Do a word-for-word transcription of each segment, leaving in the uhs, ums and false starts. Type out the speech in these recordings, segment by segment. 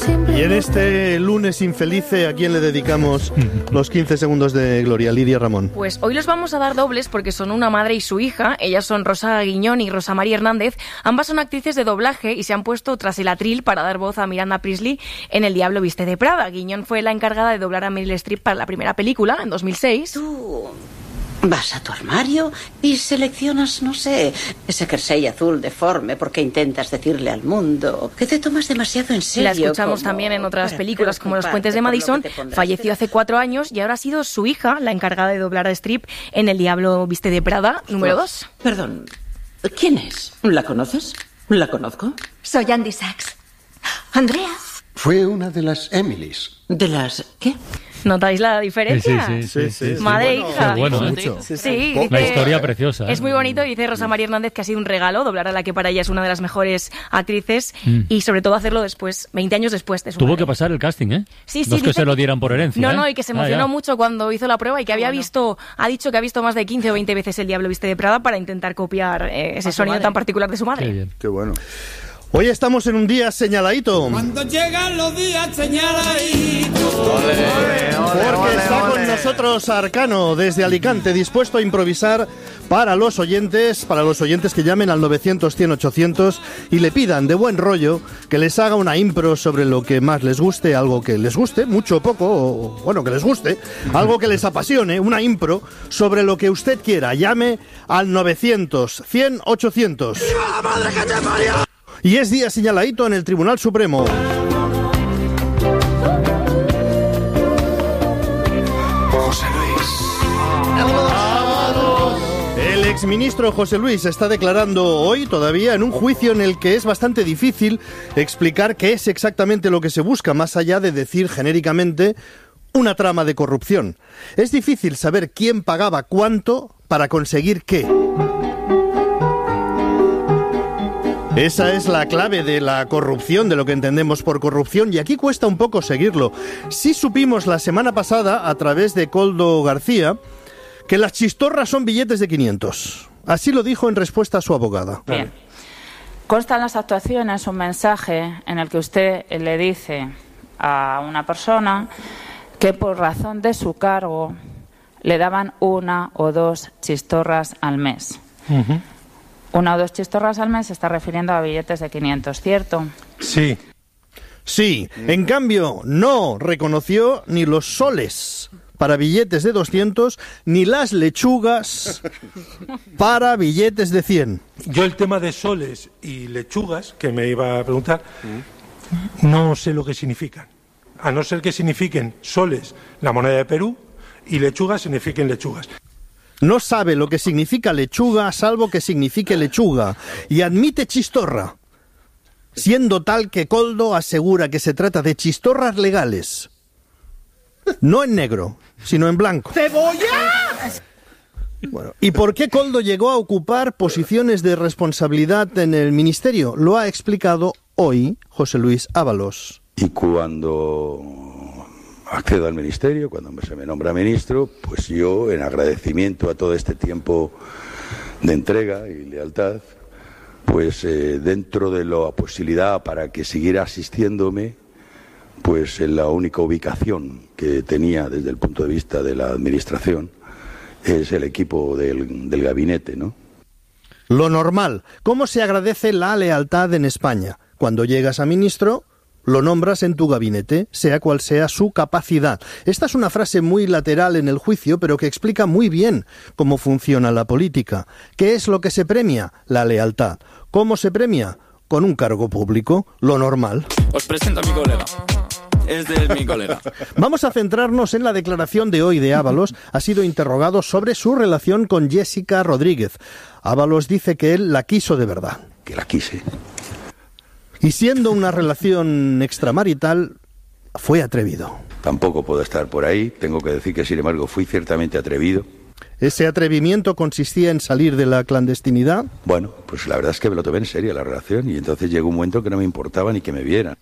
Y en este lunes infelice, ¿a quién le dedicamos los quince segundos de gloria? Lidia Ramón. Pues hoy los vamos a dar dobles porque son una madre y su hija. Ellas son Rosa Guiñón y Rosa María Hernández. Ambas son actrices de doblaje y se han puesto tras el atril para dar voz a Miranda Priestly en El Diablo Viste de Prada. Guiñón fue la encargada de doblar a Meryl Streep para la primera película, en dos mil seis. Tú vas a tu armario y seleccionas, no sé, ese jersey azul deforme porque intentas decirle al mundo que te tomas demasiado en serio. La escuchamos como... también en otras para películas como Los Puentes de Madison. Falleció hace cuatro años y ahora ha sido su hija la encargada de doblar a Streep en El Diablo Viste de Prada, número dos. Perdón, ¿quién es? ¿La conoces? ¿La conozco? Soy Andy Sachs. Andrea. Fue una de las Emilys. ¿De las qué? ¿Notáis la diferencia? Sí, sí, sí. sí, sí. Madre e bueno, hija. Qué bueno, ¿eh? Mucho. Sí, sí, La dice, historia preciosa. ¿eh? Es muy bonito, dice Rosa María Hernández, que ha sido un regalo doblar a la que para ella es una de las mejores actrices Mm. y sobre todo hacerlo después, veinte años después de su Tuvo madre. que pasar el casting, ¿eh? Sí, sí, no es que dice se lo que- dieran por herencia. No, ¿eh? no, y que se Ah, emocionó ya. mucho cuando hizo la prueba y que había bueno. visto, ha dicho que ha visto más de quince o veinte veces El Diablo Viste de Prada para intentar copiar eh, ese A su sonido madre. tan particular de su madre. Qué bien. Qué bueno. Hoy estamos en un día señaladito. Cuando llegan los días señaladitos. Porque está con nosotros Arcano desde Alicante, dispuesto a improvisar para los oyentes, para los oyentes que llamen al novecientos, cien, ochocientos y le pidan de buen rollo que les haga una impro sobre lo que más les guste, algo que les guste, mucho o poco, o bueno, que les guste, algo que les apasione, una impro sobre lo que usted quiera. Llame al novecientos, cien, ochocientos. Y es día señaladito en el Tribunal Supremo. José Luis. El exministro José Luis está declarando hoy todavía en un juicio en el que es bastante difícil explicar qué es exactamente lo que se busca, más allá de decir genéricamente una trama de corrupción. Es difícil saber quién pagaba cuánto para conseguir qué. Esa es la clave de la corrupción, de lo que entendemos por corrupción, y aquí cuesta un poco seguirlo. Sí supimos la semana pasada, a través de Koldo García, que las chistorras son billetes de quinientos. Así lo dijo en respuesta a su abogada. Bien. Consta en las actuaciones un mensaje en el que usted le dice a una persona que por razón de su cargo le daban una o dos chistorras al mes. Ujú. Una o dos chistorras al mes se está refiriendo a billetes de quinientos, ¿cierto? Sí. Sí, en cambio, no reconoció ni los soles para billetes de doscientos, ni las lechugas para billetes de cien. Yo el tema de soles y lechugas, que me iba a preguntar, no sé lo que significan. A no ser que signifiquen soles, la moneda de Perú, y lechugas signifiquen lechugas. No sabe lo que significa lechuga, salvo que signifique lechuga, y admite chistorra, siendo tal que Koldo asegura que se trata de chistorras legales. No en negro, sino en blanco. Bueno, ¿y por qué Koldo llegó a ocupar posiciones de responsabilidad en el ministerio? Lo ha explicado hoy José Luis Ábalos. Y cuando accedo al ministerio, cuando se me nombra ministro, pues yo, en agradecimiento a todo este tiempo de entrega y lealtad, pues eh, dentro de la posibilidad para que siguiera asistiéndome, pues en la única ubicación que tenía desde el punto de vista de la administración es el equipo del, del gabinete, ¿no? Lo normal. ¿Cómo se agradece la lealtad en España? Cuando llegas a ministro, lo nombras en tu gabinete, sea cual sea su capacidad. Esta es una frase muy lateral en el juicio, pero que explica muy bien cómo funciona la política. ¿Qué es lo que se premia? La lealtad. ¿Cómo se premia? Con un cargo público, lo normal. Os presento a mi colega. Este es mi colega. Vamos a centrarnos en la declaración de hoy de Ábalos. Ha sido interrogado sobre su relación con Jessica Rodríguez. Ábalos dice que él la quiso de verdad. Que la quise. Y siendo una relación extramarital, fue atrevido. Tampoco puedo estar por ahí. Tengo que decir que, sin embargo, fui ciertamente atrevido. ¿Ese atrevimiento consistía en salir de la clandestinidad? Bueno, pues la verdad es que me lo tomé en serio la relación y entonces llegó un momento que no me importaba ni que me vieran.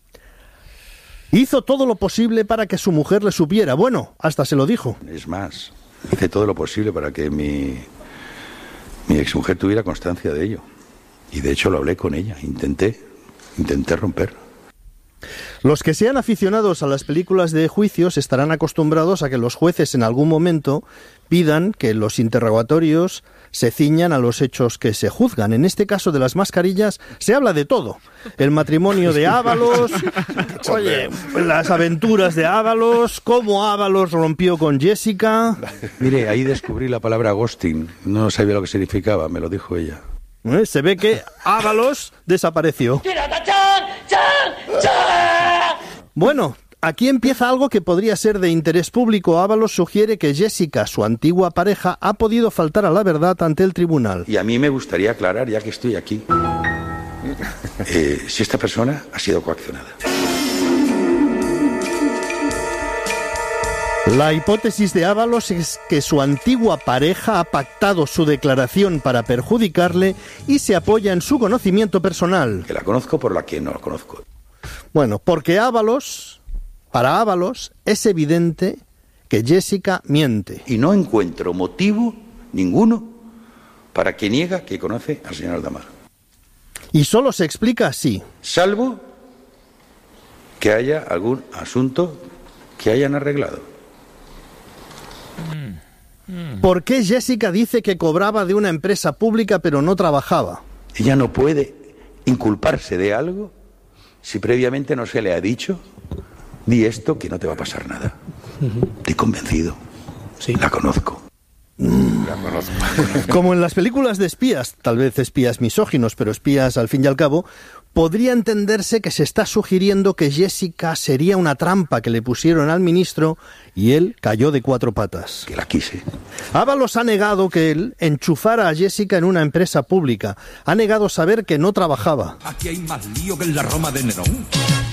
Hizo todo lo posible para que su mujer le supiera. Bueno, hasta se lo dijo. Es más, hice todo lo posible para que mi, mi exmujer tuviera constancia de ello. Y de hecho lo hablé con ella, intenté, intenté romper. Los que sean aficionados a las películas de juicios estarán acostumbrados a que los jueces en algún momento pidan que los interrogatorios se ciñan a los hechos que se juzgan. En este caso de las mascarillas se habla de todo. El matrimonio de Ábalos, oye, las aventuras de Ábalos, cómo Ábalos rompió con Jessica. Mire, ahí descubrí la palabra ghosting. No sabía lo que significaba, me lo dijo ella. ¿Eh? Se ve que Ábalos desapareció. Bueno, aquí empieza algo que podría ser de interés público. Ábalos sugiere que Jessica, su antigua pareja, ha podido faltar a la verdad ante el tribunal. Y a mí me gustaría aclarar, ya que estoy aquí, eh, si esta persona ha sido coaccionada. La hipótesis de Ábalos es que su antigua pareja ha pactado su declaración para perjudicarle y se apoya en su conocimiento personal. Que la conozco por la que no la conozco. Bueno, porque Ábalos, para Ábalos, es evidente que Jessica miente. Y no encuentro motivo ninguno para que niega que conoce al señor Aldamar. Y solo se explica así. Salvo que haya algún asunto que hayan arreglado. ¿Por qué Jessica dice que cobraba de una empresa pública pero no trabajaba? Ella no puede inculparse de algo si previamente no se le ha dicho, di esto que no te va a pasar nada. Estoy convencido. Sí. La conozco. Mm. La conozco. Como en las películas de espías, tal vez espías misóginos, pero espías al fin y al cabo, podría entenderse que se está sugiriendo que Jessica sería una trampa que le pusieron al ministro y él cayó de cuatro patas. Que la quise. Ábalos ha negado que él enchufara a Jessica en una empresa pública. Ha negado saber que no trabajaba. Aquí hay más lío que en la Roma de Nerón.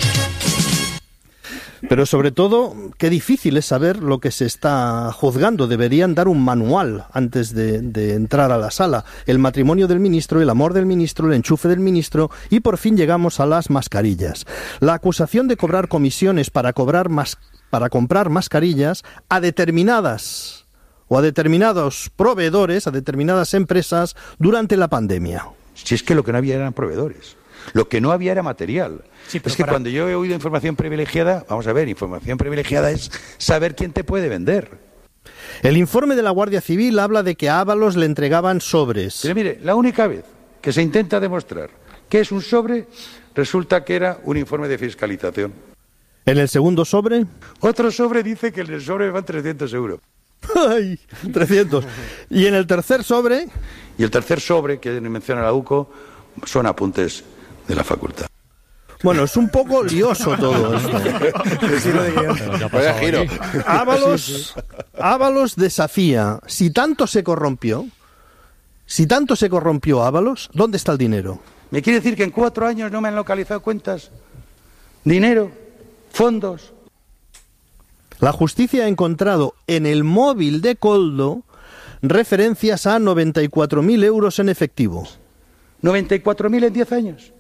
Pero sobre todo, qué difícil es saber lo que se está juzgando. Deberían dar un manual antes de, de entrar a la sala. El matrimonio del ministro, el amor del ministro, el enchufe del ministro y por fin llegamos a las mascarillas. La acusación de cobrar comisiones para, cobrar mas, para comprar mascarillas a determinadas o a determinados proveedores, a determinadas empresas durante la pandemia. Si es que lo que no había eran proveedores. Lo que no había era material. Sí, es que para... cuando yo he oído información privilegiada, vamos a ver, información privilegiada es saber quién te puede vender. El informe de la Guardia Civil habla de que a Ábalos le entregaban sobres. Pero mire, la única vez que se intenta demostrar que es un sobre, resulta que era un informe de fiscalización. ¿En el segundo sobre? Otro sobre dice que en el sobre van trescientos euros. ¡Ay! trescientos. ¿Y en el tercer sobre? Y el tercer sobre, que menciona la U C O, son apuntes de la facultad. Bueno, es un poco lioso todo esto. Vaya giro. Ábalos, Ábalos desafía. Si tanto se corrompió, si tanto se corrompió Ábalos, ¿dónde está el dinero? ¿Me quiere decir que en cuatro años no me han localizado cuentas? ¿Dinero? ¿Fondos? La justicia ha encontrado en el móvil de Koldo referencias a noventa y cuatro mil euros en efectivo. ¿noventa y cuatro mil en diez años?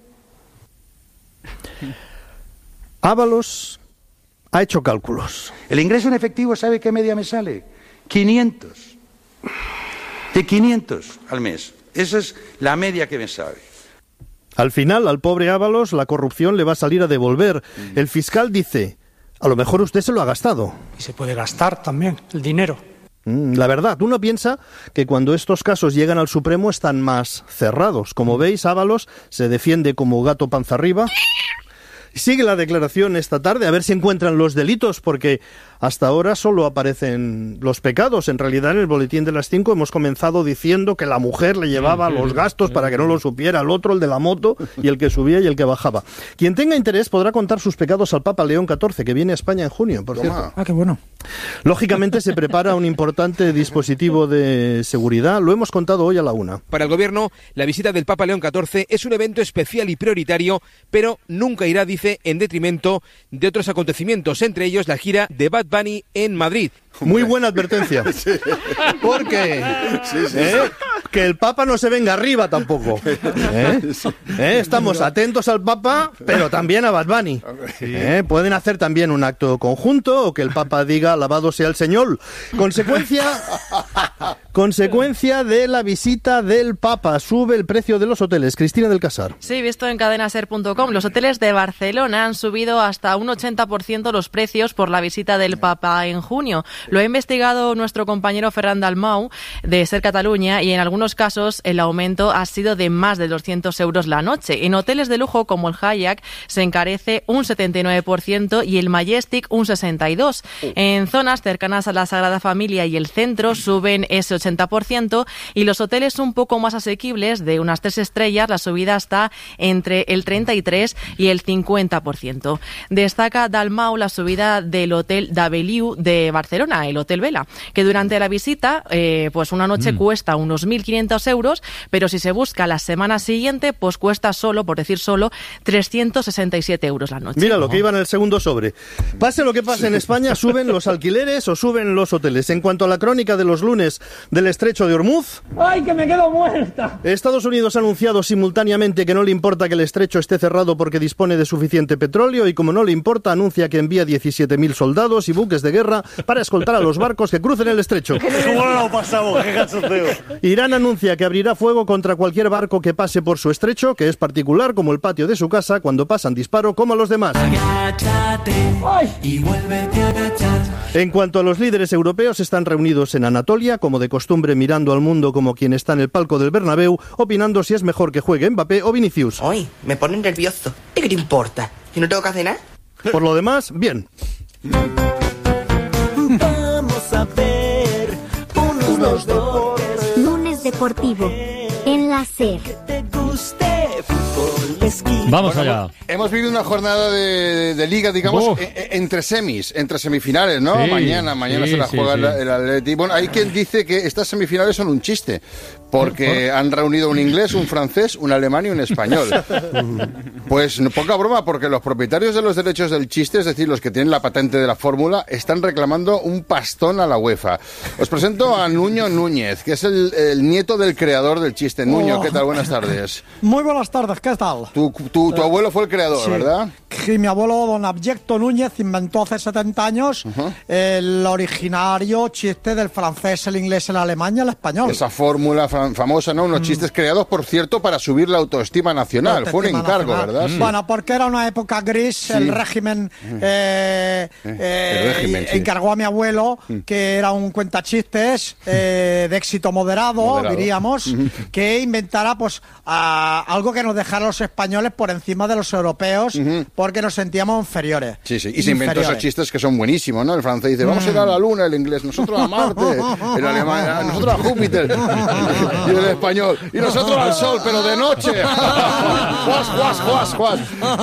Ábalos ha hecho cálculos. El ingreso en efectivo, ¿sabe qué media me sale? quinientos. De quinientos al mes. Esa es la media que me sale. Al final, al pobre Ábalos, la corrupción le va a salir a devolver. Mm. El fiscal dice, a lo mejor usted se lo ha gastado. Y se puede gastar también el dinero. La verdad, uno piensa que cuando estos casos llegan al Supremo están más cerrados. Como veis, Ábalos se defiende como gato panza arriba. Sigue la declaración esta tarde, a ver si encuentran los delitos, porque hasta ahora solo aparecen los pecados. En realidad, en el boletín de las cinco hemos comenzado diciendo que la mujer le llevaba los gastos para que no lo supiera el otro, el de la moto, y el que subía y el que bajaba. Quien tenga interés podrá contar sus pecados al Papa León catorce, que viene a España en junio, por cierto. Ah, qué bueno. Lógicamente se prepara un importante dispositivo de seguridad. Lo hemos contado hoy a la una. Para el Gobierno, la visita del Papa León catorce es un evento especial y prioritario, pero nunca irá, dice, en detrimento de otros acontecimientos, entre ellos la gira de Bad Bunny en Madrid. Muy buena advertencia. Sí. Porque sí, sí, ¿eh? sí. que el Papa no se venga arriba tampoco. ¿Eh? ¿Eh? Estamos atentos al Papa, pero también a Bad Bunny. ¿Eh? Pueden hacer también un acto conjunto o que el Papa diga alabado sea el Señor. Consecuencia, Consecuencia de la visita del Papa, sube el precio de los hoteles. Cristina del Casar. Sí, visto en cadenaser punto com, los hoteles de Barcelona han subido hasta un ochenta por ciento los precios por la visita del Papa en junio. Lo ha investigado nuestro compañero Ferran Dalmau de Ser Cataluña y en algunos casos el aumento ha sido de más de doscientos euros la noche. En hoteles de lujo como el Hyatt se encarece un setenta y nueve por ciento y el Majestic un sesenta y dos por ciento. En zonas cercanas a la Sagrada Familia y el centro suben ese ochenta por ciento y los hoteles un poco más asequibles de unas tres estrellas la subida está entre el treinta y tres y el cincuenta por ciento. Destaca Dalmau la subida del Hotel d'Avellú de Barcelona, el Hotel Vela, que durante la visita eh, pues una noche mm. cuesta unos mil quinientos euros, pero si se busca la semana siguiente pues cuesta solo, por decir solo, trescientos sesenta y siete euros la noche. Mira lo que iba en el segundo sobre. Pase lo que pase en España, ¿suben los alquileres o suben los hoteles? En cuanto a la crónica de los lunes del estrecho de Hormuz... ¡Ay, que me quedo muerta! Estados Unidos ha anunciado simultáneamente que no le importa que el estrecho esté cerrado porque dispone de suficiente petróleo y, como no le importa, anuncia que envía diecisiete mil soldados y buques de guerra para escoltar a los barcos que crucen el estrecho. ¿Cómo no lo pasamos? ¡Qué cachondeo! Irán anuncia que abrirá fuego contra cualquier barco que pase por su estrecho, que es particular como el patio de su casa, cuando pasan disparo como a los demás. Y vuélvete a agachar. En cuanto a los líderes europeos, están reunidos en Anatolia, como de costumbre mirando al mundo como quien está en el palco del Bernabéu, opinando si es mejor que juegue Mbappé o Vinicius. Ay, me pone nervioso. ¿Y qué te importa? ¿Si no tengo que hacer nada? Por lo demás, bien. Vamos a ver unos deportes. Lunes deportivo en la SER. Vamos allá. Hemos vivido una jornada de, de liga, digamos, oh. e, entre semis, entre semifinales, ¿no? Sí, mañana, mañana sí, se la juega sí, sí. el Atleti. Bueno, hay quien dice que estas semifinales son un chiste, porque han reunido un inglés, un francés, un alemán y un español. Pues poca broma, porque los propietarios de los derechos del chiste, es decir, los que tienen la patente de la fórmula, están reclamando un pastón a la UEFA. Os presento a Nuño Núñez, que es el, el nieto del creador del chiste. Nuño, oh. ¿qué tal? Buenas tardes. Muy buenas tardes, ¿qué tal? Tu, tu, tu abuelo fue el creador, sí. ¿verdad? Sí, mi abuelo, don Abyecto Núñez, inventó hace setenta años uh-huh. el originario chiste del francés, el inglés, el alemán y el español. Esa fórmula famosa, ¿no? Unos mm. chistes creados, por cierto, para subir la autoestima nacional. Autoestima Fue un encargo, nacional. ¿verdad? Mm. Bueno, porque era una época gris, sí. el régimen, eh, eh, el régimen sí. encargó a mi abuelo, mm. que era un cuentachistes eh, de éxito moderado, moderado. diríamos, mm. que inventara pues a, algo que nos dejara a los españoles por encima de los europeos, mm. porque nos sentíamos inferiores. Sí, sí, y se inventó esos chistes que son buenísimos, ¿no? El francés dice, vamos mm. a ir a la luna, el inglés, nosotros a Marte, el alemán, nosotros a Júpiter. Y el español, y nosotros al sol, pero de noche. Juas, juas, juas, juas.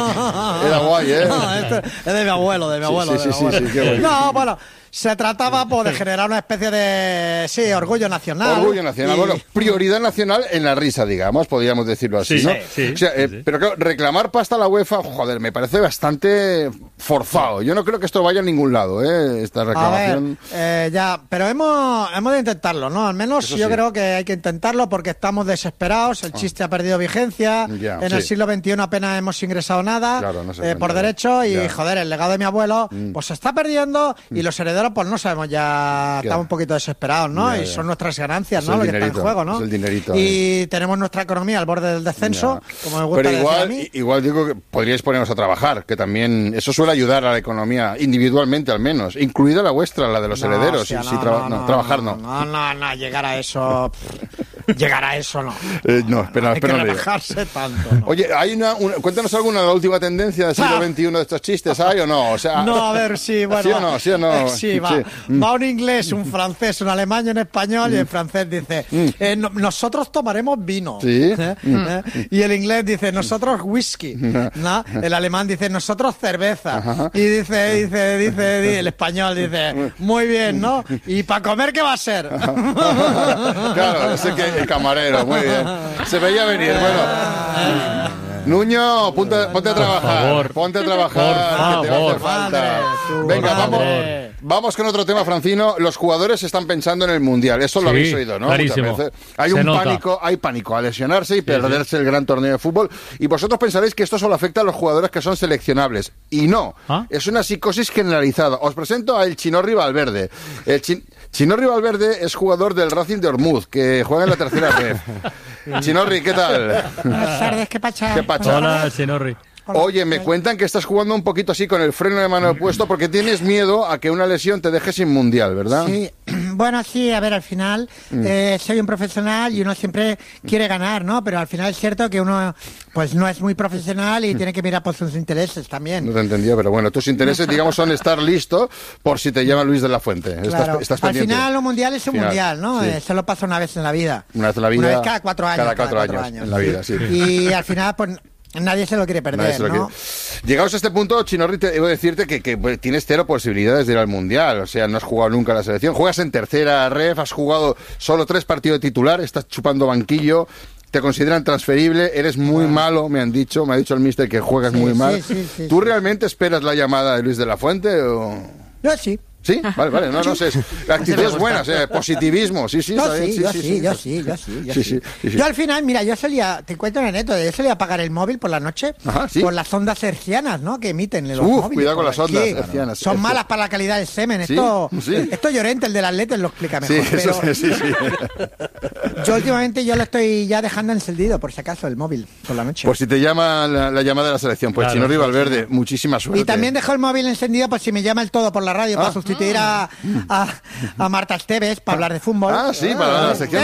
Era guay, ¿eh? No, este es de mi abuelo, de mi abuelo. Sí, sí, mi sí, abuelo. sí, qué bueno. No, bueno, se trataba pues, de generar una especie de, sí, orgullo nacional. Orgullo nacional, y... bueno, prioridad nacional en la risa, digamos, podríamos decirlo así, sí, ¿no? Sí, sí, o sea, eh, sí. Pero claro, reclamar pasta a la UEFA, joder, me parece bastante forzado. Yo no creo que esto vaya a ningún lado, ¿eh? Esta reclamación. A ver, eh, ya, pero hemos, hemos de intentarlo, ¿no? Al menos Eso yo sí. creo que hay que intentarlo porque estamos desesperados, el chiste ah. ha perdido vigencia, ya, en sí. el siglo veintiuno apenas hemos ingresado nada, claro, no eh, por derecho, y ya. joder, el legado de mi abuelo, mm. pues se está perdiendo, mm. y los herederos, pues no sabemos ya. Estamos un poquito desesperados, ¿no? Ya, ya. Y son nuestras ganancias, ¿no? Lo que está en juego, ¿no? Es el dinerito, y eh. tenemos nuestra economía al borde del descenso, ya. como me gusta Pero igual, decir a mí. igual digo que podríais ponernos a trabajar, que también eso suele ayudar a la economía, individualmente al menos, incluida la vuestra, la de los no, herederos. O sea, si, no, si traba no, no, no, trabajar no. No, no, no, llegar a eso... Llegar a eso no. Eh, no, espera, hay espera. que no rebajarse tanto. ¿no? Oye, hay una, una, cuéntanos alguna de la última tendencia del siglo veintiuno de estos chistes, ¿hay o no? O sea, no, a ver, sí, bueno. ¿Sí o no? ¿Sí o no? Eh, sí, va. Sí. Va un inglés, un francés, un alemán y un español, mm. y el francés dice, mm. eh, no, nosotros tomaremos vino. ¿Sí? ¿Eh? Mm. ¿Eh? Y el inglés dice, nosotros whisky. ¿No? El alemán dice, nosotros cerveza. Ajá. Y dice, dice, dice, dice, el español dice, muy bien, ¿no? ¿Y para comer qué va a ser? Claro, ese que el camarero, muy bien. Se veía venir, bueno. Nuño, ponte, ponte a trabajar. Por favor. Ponte a trabajar, Por que te va a hacer falta. Madre, Venga, madre. vamos. Vamos con otro tema, Francino. Los jugadores están pensando en el Mundial. Eso lo Sí, habéis oído, ¿no? clarísimo. Muchas veces. Hay Se un nota. pánico, hay pánico a lesionarse y Sí, perderse sí. el gran torneo de fútbol. Y vosotros pensaréis que esto solo afecta a los jugadores que son seleccionables. Y no. ¿Ah? Es una psicosis generalizada. Os presento a el Chinorri Valverde. El Chin... Chinorri Valverde es jugador del Racing de Ormuz, que juega en la tercera red. Chinorri, ¿qué tal? Buenas tardes, ¿qué pacha? ¿Qué pacha? Hola, Chinorri. Oye, me cuentan que estás jugando un poquito así con el freno de mano puesto porque tienes miedo a que una lesión te deje sin mundial, ¿verdad? Sí, bueno, sí, a ver, al final eh, soy un profesional y uno siempre quiere ganar, ¿no? Pero al final es cierto que uno pues no es muy profesional y tiene que mirar por sus intereses también. No te entendía, pero bueno, tus intereses, digamos, son estar listo por si te llama Luis de la Fuente. Claro. Estás, estás Al pendiente. final un mundial es un Final, mundial, ¿no? sí. Eh, solo pasa una vez en la vida. Una vez en la vida. Una vez cada cuatro años. Cada cuatro, años, en la vida, sí. Y al final, pues nadie se lo quiere Nadie perder, se lo ¿no? quiere. Llegados a este punto, Chinorri, te debo decirte que, que pues, tienes cero posibilidades de ir al Mundial. O sea, no has jugado nunca a la selección. Juegas en tercera ref, has jugado solo tres partidos de titular, estás chupando banquillo, te consideran transferible, eres muy malo, me han dicho, me ha dicho el míster que juegas Sí, muy sí, mal. sí, sí, ¿Tú sí. realmente esperas la llamada de Luis de la Fuente o...? Yo sí. Sí, vale, vale, no, no sé. La actitud es buena, o sea, positivismo, sí, sí, Yo está bien, sí, yo sí, yo sí, yo sí, yo Sí, sí. sí, sí, sí. Yo al final, mira, yo solía, te cuento una anécdota, yo solía apagar el móvil por la noche Ajá, ¿sí? por las ondas hercianas, ¿no? Que emiten los Uf, móviles. cuidado con por las aquí. ondas hercianas. Son Esto- malas para la calidad del semen. ¿Sí? Esto, Sí. esto Llorente, el del Atleti, lo explica Sí, mejor. eso pero sí, sí, sí. yo últimamente yo lo estoy ya dejando encendido, por si acaso, el móvil por la noche. Por si te llama la, la llamada de la selección. Pues Claro, Chinorri sí, Valverde, muchísima suerte. Y también dejo el móvil encendido por si me llama el todo por la radio Ah. para sustituir a, a, a Marta Esteves para hablar de fútbol. Ah, sí, para hablar de la sección